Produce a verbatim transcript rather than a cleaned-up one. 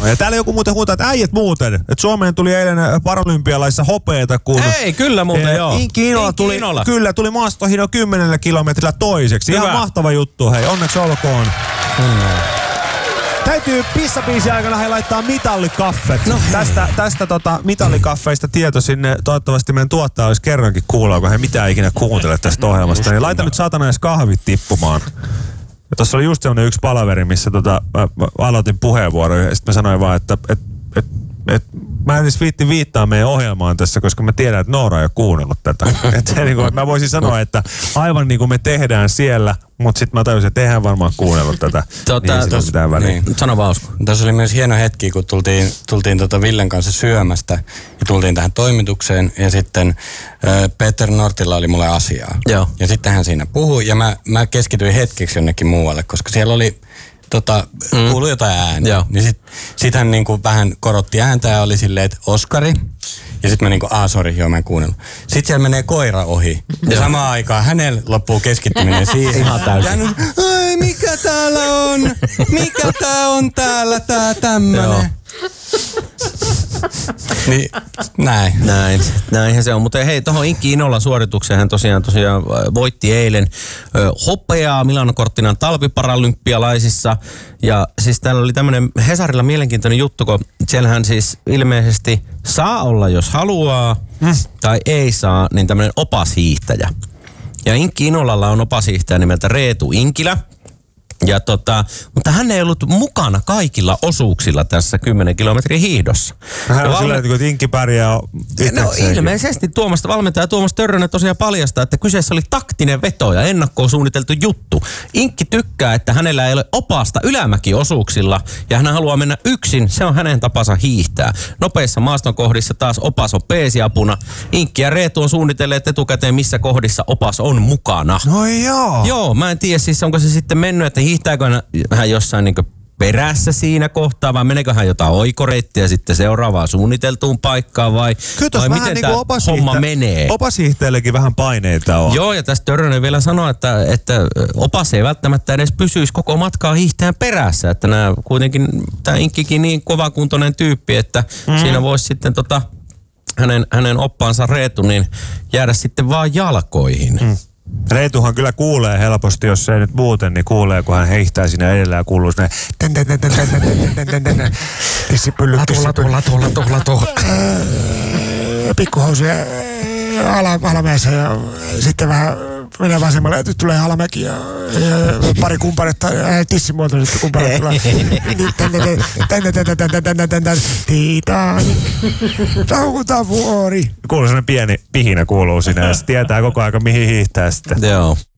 Ja täällä joku muuten huutaa, että äijät muuten, että Suomeen tuli eilen paralympialaisissa hopeeta, kun... Ei, kyllä muuten e, joo. Inkki Inola tuli, Inola. kyllä, tuli maastohino kymmenellä kilometrillä toiseksi. Hyvä. Ihan mahtava juttu, hei, onneksi olkoon. Hmm. Täytyy pissabiisin aikana he laittaa mitallikaffet. No, tästä tästä tota, mitallikaffeista tieto sinne. Toivottavasti meidän tuottaja olisi kerrankin kuulla, kun he mitään ikinä kuuntele tästä ohjelmasta. Niin laita nyt saatana edes kahvit tippumaan. Ja tossa oli just semmonen yksi palaveri, missä tota, mä, mä aloitin puheenvuoron ja sitten mä sanoin vaan, että et, et, et, mä en edes viitti viittaa meidän ohjelmaan tässä, koska mä tiedän, että Noora ei ole kuunnellut tätä. Et, niin kuin, mä voisin sanoa, että aivan niin kuin me tehdään siellä, mutta sitten mä tajusin, että eihän varmaan kuunnellut tätä. Tota, niin tos, niin. Sano vaan, Usko. Tässä oli myös hieno hetki, kun tultiin, tultiin tota Villen kanssa syömästä ja tultiin tähän toimitukseen ja sitten äh, Peter Nortilla oli mulle asiaa. Joo. Ja sitten hän siinä puhui ja mä, mä keskityin hetkeksi jonnekin muualle, koska siellä oli tota, mm. kuului jotain ääniä. Joo. Niin sit, sit hän niinku vähän korotti ääntä ja oli silleen, että Oskari. Ja sitten mä niinku, aah sori, joo mä en kuunnellut. Sitten siellä menee koira ohi. Ja samaan aikaan hänellä loppuu keskittyminen siihen. Ihan täysin. Ja ai mikä täällä on? Mikä tää on täällä tää tämmönen? Niin, näin. Näin, näinhän se on. Mutta hei, tuohon Inkki Inolan suoritukseen hän tosiaan, tosiaan voitti eilen ö, hopeaa Milano Cortinan talviparalympialaisissa. Ja siis täällä oli tämmöinen Hesarilla mielenkiintoinen juttu, kun siellähän siis ilmeisesti saa olla, jos haluaa, mm. tai ei saa, niin tämmöinen opashiihtäjä. Ja Inkki Inolalla on opashiihtäjä nimeltä Reetu Inkilä. Ja tota, mutta hän ei ollut mukana kaikilla osuuksilla tässä kymmenen kilometrin hiihdossa. Hän on sillä, että Inkki pärjää No ilmeisesti Tuomas, valmentaja Tuomas Törrönen tosiaan paljastaa, että kyseessä oli taktinen veto ja ennakkoon suunniteltu juttu. Inkki tykkää, että hänellä ei ole opasta ylämäkiosuuksilla ja hän haluaa mennä yksin. Se on hänen tapansa hiihtää. Nopeissa maaston kohdissa taas opas on peesiapuna. Inkki ja Reetu on suunnitelleet etukäteen, missä kohdissa opas on mukana. No joo. Joo, mä en tiedä siis onko se sitten mennyt, että hiihtääkö hän jossain niin perässä siinä kohtaa, vai meneekö hän jotain oikoreittiä sitten seuraavaan suunniteltuun paikkaan, vai, vai miten tämä niin homma menee? Opashiihtäjällekin vähän paineita on. Joo, ja tästä Törrönen vielä sanoi, että, että opas ei välttämättä edes pysyisi koko matkaa hiihtäjän perässä, että nämä kuitenkin, tämä Inkkikin niin kovakuntoinen tyyppi, että mm. siinä voisi sitten tota, hänen, hänen oppaansa Reetu niin jäädä sitten vaan jalkoihin. Mm. Reetuhan kyllä kuulee helposti, jos ei nyt muuten, niin kuulee, kun hän heihtää siinä edellä ja kuuluu sinne tissipylly, tissipylly. Latu, latu, latu, latu. Pikkuhousuja alamäessä ja sitten vähän menee vasemmalle ja tulee alamäki ja, ja pari kumppanetta ja tissimuotoiset kumppanat tulee. Titanic, rautavuori. Kuuluu sellainen pieni pihinä kuuluu sinne ja se tietää koko ajan mihin hiihtää sitten. Joo.